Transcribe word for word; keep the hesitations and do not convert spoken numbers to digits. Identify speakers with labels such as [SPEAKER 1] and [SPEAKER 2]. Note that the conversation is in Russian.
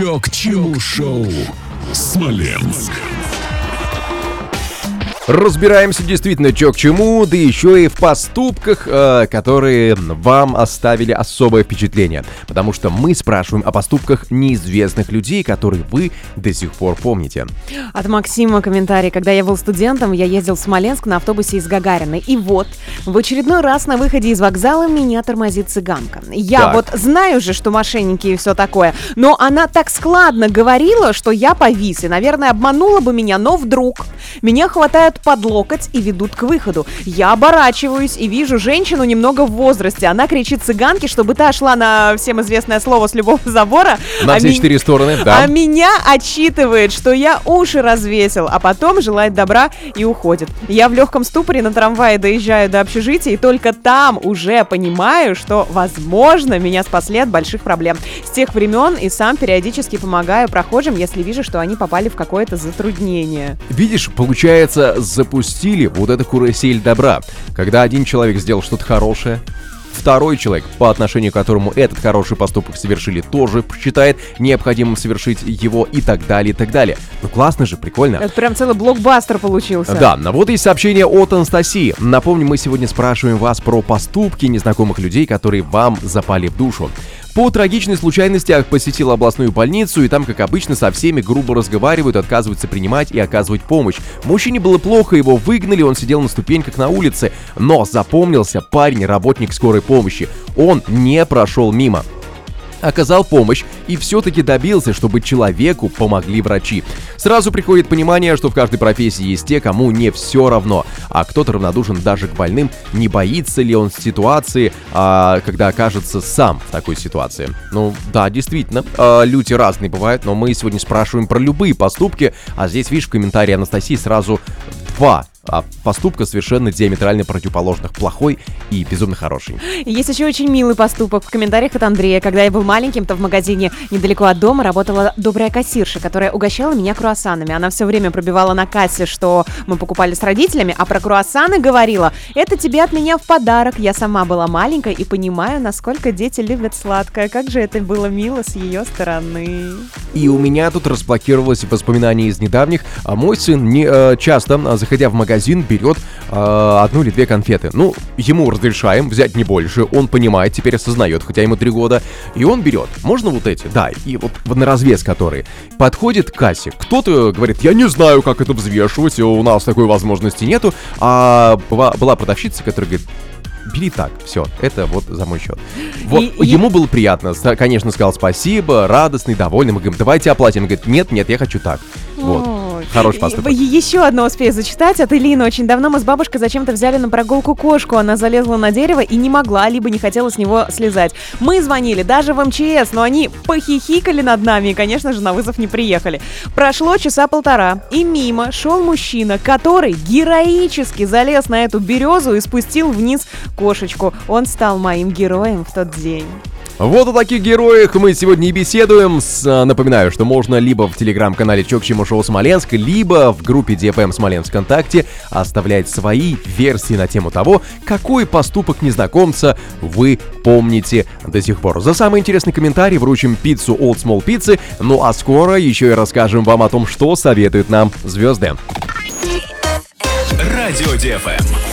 [SPEAKER 1] Чё к чему шоу Смоленск.
[SPEAKER 2] Разбираемся действительно, чё к чему, да еще и в поступках, э, которые вам оставили особое впечатление. Потому что мы спрашиваем о поступках неизвестных людей, которые вы до сих пор помните.
[SPEAKER 3] От Максима комментарий. Когда я был студентом, я ездил в Смоленск на автобусе из Гагариной. И вот, в очередной раз на выходе из вокзала меня тормозит цыганка. Я
[SPEAKER 2] Так.
[SPEAKER 3] вот знаю же, что мошенники и все такое, но она так складно говорила, что я повис. И, наверное, обманула бы меня, но вдруг меня хватают под локоть и ведут к выходу. Я оборачиваюсь и вижу женщину немного в возрасте. Она кричит цыганке, чтобы та шла на всем известное слово с любого забора.
[SPEAKER 2] На
[SPEAKER 3] а
[SPEAKER 2] все
[SPEAKER 3] ми...
[SPEAKER 2] четыре стороны, да.
[SPEAKER 3] А меня отчитывает, что я уши развесил, а потом желает добра и уходит. Я в легком ступоре на трамвае доезжаю до общежития, и только там уже понимаю, что, возможно, меня спасли от больших проблем. С тех времен и сам периодически помогаю прохожим, если вижу, что они попали в какое-то затруднение.
[SPEAKER 2] Видишь, получается, запустили вот это карусель добра. Когда один человек сделал что-то хорошее, второй человек, по отношению к которому этот хороший поступок совершили, тоже считает необходимым совершить его и так далее, и так далее. Ну классно же, прикольно.
[SPEAKER 3] Это прям целый блокбастер получился.
[SPEAKER 2] Да, ну вот и сообщение от Анастасии. Напомню, мы сегодня спрашиваем вас про поступки незнакомых людей, которые вам запали в душу. По трагичной случайности посетил областную больницу, и там, как обычно, со всеми грубо разговаривают, отказываются принимать и оказывать помощь. Мужчине было плохо, его выгнали, он сидел на ступеньках на улице, но запомнился парень, работник скорой помощи. Он не прошел мимо. Оказал помощь и все-таки добился, чтобы человеку помогли врачи. Сразу приходит понимание, что в каждой профессии есть те, кому не все равно, а кто-то равнодушен даже к больным. Не боится ли он ситуации, а, когда окажется сам в такой ситуации? Ну да, действительно, а, люди разные бывают, но мы сегодня спрашиваем про любые поступки, а здесь, видишь, в комментарии Анастасии сразу два а поступка совершенно диаметрально противоположных: плохой и безумно хороший.
[SPEAKER 3] Есть еще очень милый поступок в комментариях от Андрея. Когда я был маленьким, то в магазине недалеко от дома работала добрая кассирша, которая угощала меня круассанами. Она все время пробивала на кассе, что мы покупали с родителями, а про круассаны говорила: это тебе от меня в подарок. Я сама была маленькой и понимаю, насколько дети любят сладкое. Как же это было мило с ее стороны.
[SPEAKER 2] И у меня тут разблокировалось воспоминание из недавних. А мой сын не э, часто, заходя в магазин, берет э, одну или две конфеты. Ну, ему разрешаем взять не больше, он понимает, теперь осознает, хотя ему три года, и он берет. Можно вот эти? Да, и вот на развес которые. Подходит к кассе, кто-то говорит: я не знаю, как это взвешивать, у нас такой возможности нету, а была, была продавщица, которая говорит: бери так, все, это вот за мой счет. Вот,
[SPEAKER 3] и,
[SPEAKER 2] ему
[SPEAKER 3] и...
[SPEAKER 2] было приятно, конечно, сказал спасибо, радостный, довольный. Мы говорим: давайте оплатим. Он говорит: нет, нет, я хочу так. Вот. Хороший поступок.
[SPEAKER 3] Еще одно успею зачитать от Элины. Очень давно мы с бабушкой зачем-то взяли на прогулку кошку. Она залезла на дерево и не могла, либо не хотела с него слезать. Мы звонили даже в эм че эс, но они похихикали над нами и, конечно же, на вызов не приехали. Прошло часа полтора, и мимо шел мужчина, который героически залез на эту березу и спустил вниз кошечку. Он стал моим героем в тот день.
[SPEAKER 2] Вот о таких героях мы сегодня и беседуем. С, напоминаю, что можно либо в телеграм-канале Чё к чему шоу Смоленск, либо в группе ди эф эм Смоленск ВКонтакте оставлять свои версии на тему того, какой поступок незнакомца вы помните до сих пор. За самый интересный комментарий вручим пиццу Old Small Pizza. Ну а скоро еще и расскажем вам о том, что советуют нам звезды.
[SPEAKER 1] Радио ди эф эм.